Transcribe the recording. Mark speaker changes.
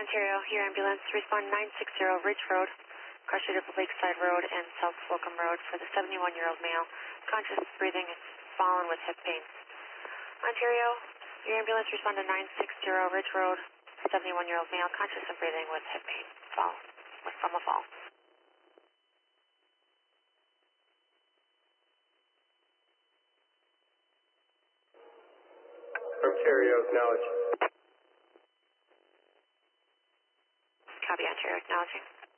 Speaker 1: Ontario, your ambulance, respond 960 Ridge Road, cross street of Lakeside Road and South Slocum Road for the 71-year-old male, conscious, breathing, fallen with hip pain. Ontario, your ambulance, respond to 960 Ridge Road, 71-year-old male, conscious and breathing with hip pain, from a fall.
Speaker 2: Ontario, acknowledge.
Speaker 1: Copy, Ontario, acknowledging.